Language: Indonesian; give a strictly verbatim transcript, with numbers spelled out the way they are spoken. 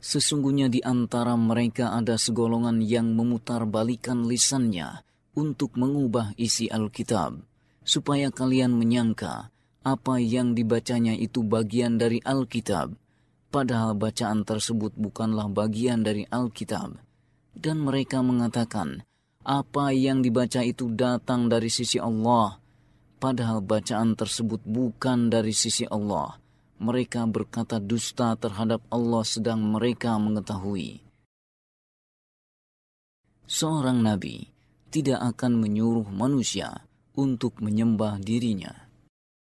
Sesungguhnya di antara mereka ada segolongan yang memutarbalikan lisannya untuk mengubah isi Alkitab, supaya kalian menyangka apa yang dibacanya itu bagian dari Alkitab, padahal bacaan tersebut bukanlah bagian dari Alkitab. Dan mereka mengatakan, apa yang dibaca itu datang dari sisi Allah, padahal bacaan tersebut bukan dari sisi Allah. Mereka berkata dusta terhadap Allah sedang mereka mengetahui. Seorang nabi tidak akan menyuruh manusia untuk menyembah dirinya.